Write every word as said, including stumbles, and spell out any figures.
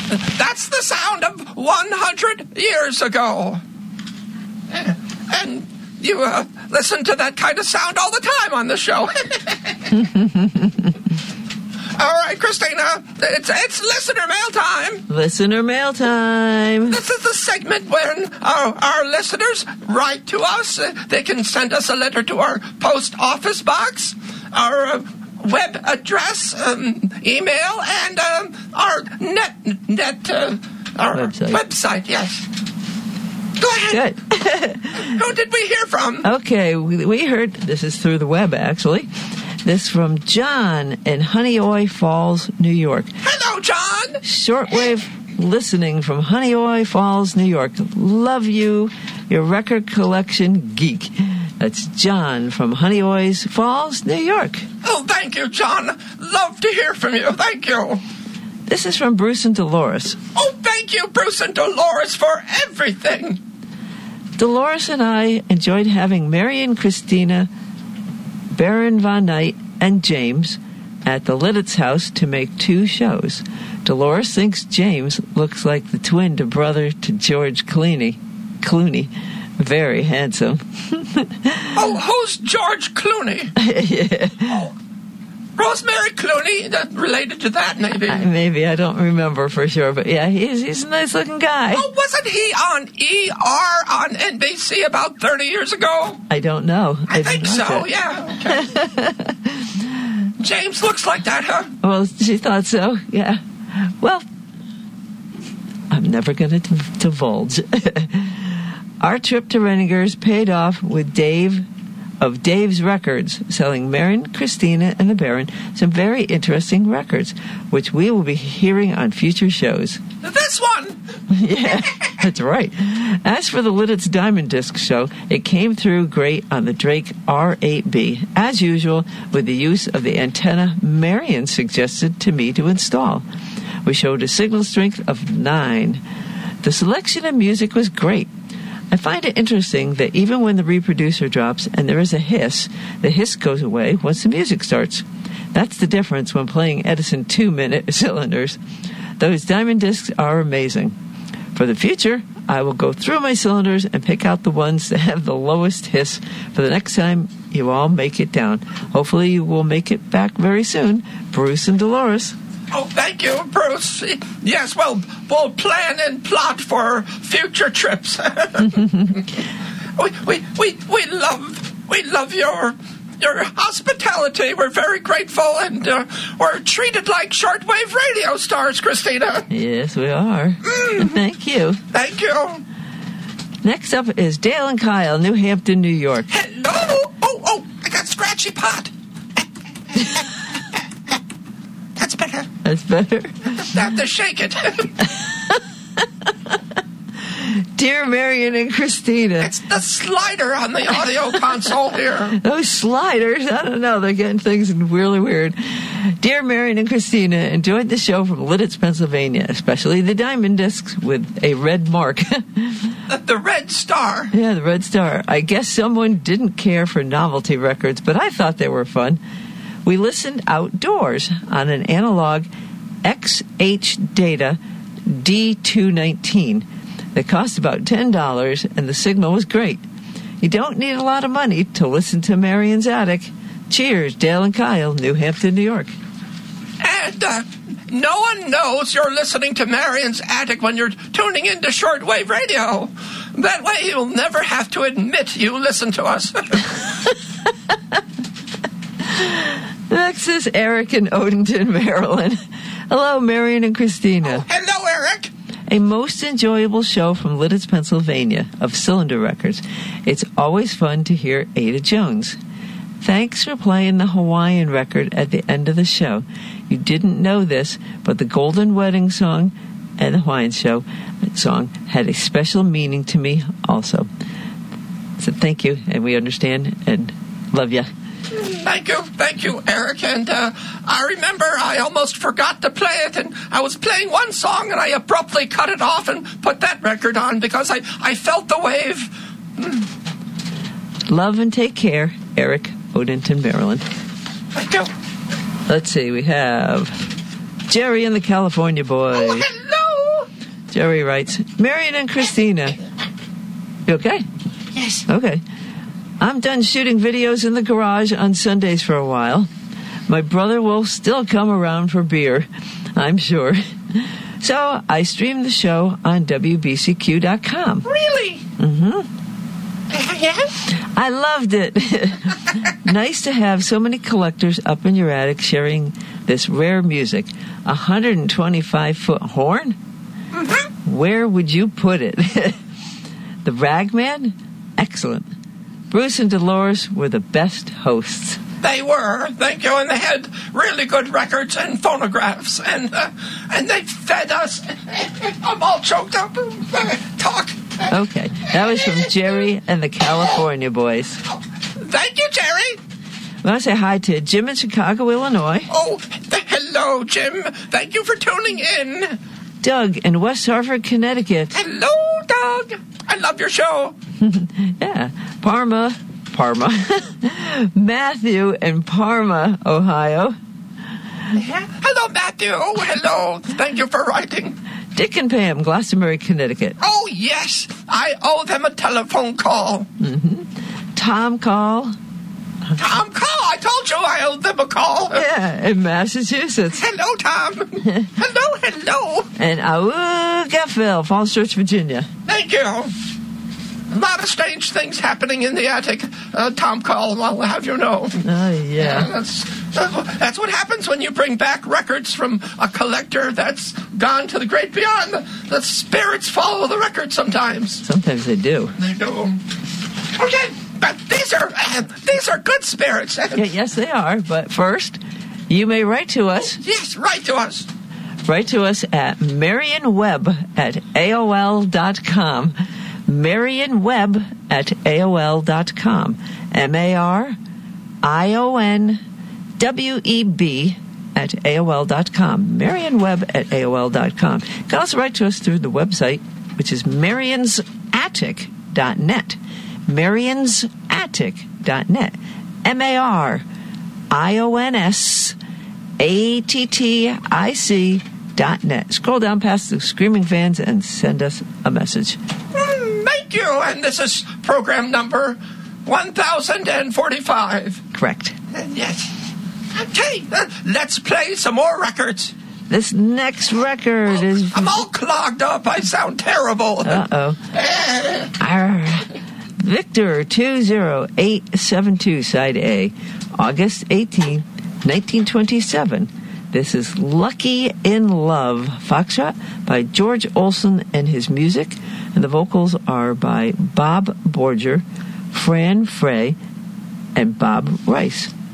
That's the sound of one hundred years ago. And you uh, listen to that kind of sound all the time on the show. All right, Christina, it's, it's listener mail time. Listener mail time. This is the segment when our, our listeners write to us. Uh, they can send us a letter to our post office box, our uh, web address, um, email, and uh, our net, net uh, our website. website, yes. Go ahead. Good. Who did we hear from? Okay, we, we heard, this is through the web, actually. This from John in Honeoye Falls, New York. Hello, John. Shortwave listening from Honeoye Falls, New York. Love you, your record collection geek. That's John from Honeoye Falls, New York. Oh, thank you, John. Love to hear from you. Thank you. This is from Bruce and Dolores. Oh, thank you, Bruce and Dolores, for everything. Dolores and I enjoyed having Mary and Christina, Baron Von Knight, and James at the Lidditz house to make two shows. Dolores thinks James looks like the twin to brother to George Clooney. Clooney. Very handsome. Oh, who's George Clooney? Yeah. Oh, Rosemary Clooney, that related to that, maybe. Uh, maybe, I don't remember for sure, but yeah, he's, he's a nice-looking guy. Oh, wasn't he on E R on N B C about thirty years ago? I don't know. I, I think so, yeah. Okay. James looks like that, huh? Well, she thought so, yeah. Well, I'm never going to divulge. Our trip to Renninger's paid off with Dave of Dave's Records, selling Marin, Christina, and the Baron some very interesting records, which we will be hearing on future shows. This one! Yeah, that's right. As for the Lidditz Diamond Disc show, it came through great on the Drake R eight B, as usual, with the use of the antenna Marion suggested to me to install. We showed a signal strength of nine. The selection of music was great. I find it interesting that even when the reproducer drops and there is a hiss, the hiss goes away once the music starts. That's the difference when playing Edison two-minute cylinders. Those diamond discs are amazing. For the future, I will go through my cylinders and pick out the ones that have the lowest hiss for the next time you all make it down. Hopefully you will make it back very soon. Bruce and Dolores. Oh, thank you, Bruce. Yes, well, we'll plan and plot for future trips. we, we, we, we love, we love your, your hospitality. We're very grateful, and uh, we're treated like shortwave radio stars, Christina. Yes, we are. Mm. Thank you. Thank you. Next up is Dale and Kyle, New Hampton, New York. Hello. Oh, oh, I got scratchy pot. That's better. That's better. I have to shake it. Dear Marion and Christina. It's the slider on the audio console here. Those sliders, I don't know, they're getting things really weird. Dear Marion and Christina, enjoyed the show from Lidditz, Pennsylvania, especially the diamond discs with a red mark. the, the red star. Yeah, the red star. I guess someone didn't care for novelty records, but I thought they were fun. We listened outdoors on an analog X H Data D two nineteen that cost about ten dollars, and the signal was great. You don't need a lot of money to listen to Marion's Attic. Cheers, Dale and Kyle, New Hampton, New York. And uh, no one knows you're listening to Marion's Attic when you're tuning into shortwave radio. That way you'll never have to admit you listen to us. Next is Eric in Odenton, Maryland. Hello, Marion and Christina. Oh, hello, Eric. A most enjoyable show from Lidditz, Pennsylvania, of Cylinder Records. It's always fun to hear Ada Jones. Thanks for playing the Hawaiian record at the end of the show. You didn't know this, but the Golden Wedding song and the Hawaiian show song had a special meaning to me also. So thank you, and we understand and love you. Thank you, thank you, Eric. And uh, I remember I almost forgot to play it, and I was playing one song, and I abruptly cut it off and put that record on because I, I felt the wave. Mm. Love and take care, Eric, Odenton, Maryland. Thank you. Let's see, we have Jerry and the California Boy. Oh, hello, Jerry writes, Marion and Christina. You okay? Yes. Okay. I'm done shooting videos in the garage on Sundays for a while. My brother will still come around for beer, I'm sure. So I stream the show on W B C Q dot com. Really? Mm-hmm. Yeah? I loved it. Nice to have so many collectors up in your attic sharing this rare music. A one hundred twenty-five foot horn? Mm-hmm. Where would you put it? The Ragman? Excellent. Bruce and Dolores were the best hosts. They were, thank you, and they had really good records and phonographs, and uh, and they fed us. I'm all choked up. Talk. Okay, that was from Jerry and the California Boys. Thank you, Jerry. I want to say hi to Jim in Chicago, Illinois. Oh, th- hello, Jim. Thank you for tuning in. Doug in West Hartford, Connecticut. Hello, Doug. I love your show. Yeah, Parma. Parma. Matthew in Parma, Ohio. Hello, Matthew. Oh, hello. Thank you for writing. Dick and Pam, Glastonbury, Connecticut. Oh, yes. I owe them a telephone call. Mm-hmm. Tom Call. Tom Call. I told you I owed them a call. Yeah, in Massachusetts. Hello, Tom. hello, hello. And Augustaville, Falls Church, Virginia. Thank you. A lot of strange things happening in the attic. Uh, Tom Call, I'll have you know. Oh, yeah. yeah that's, that's what happens when you bring back records from a collector that's gone to the great beyond. The, the spirits follow the record sometimes. Sometimes they do. They do. Okay, but these are uh, these are good spirits. Yeah, yes, they are. But first, you may write to us. Yes, write to us. Write to us at Marion Webb at A O L dot com. Marion Webb at A O L dot com. M A R I O N W E B at A O L dot com. Marion Webb at A O L dot com. You can also write to us through the website, which is marions attic dot net. marions attic dot net. M A R I O N S A T T I C dot net. Scroll down past the Screaming Fans and send us a message. Thank you, and this is program number one thousand forty-five. Correct. Uh, yes. Okay, uh, let's play some more records. This next record oh, is... I'm all clogged up. I sound terrible. Uh-oh. Arr. Victor two zero eight seven two, Side A, August eighteenth, nineteen twenty-seven. This is Lucky in Love, Foxtrot, by George Olson and his music, and the vocals are by Bob Borger, Fran Frey, and Bob Rice.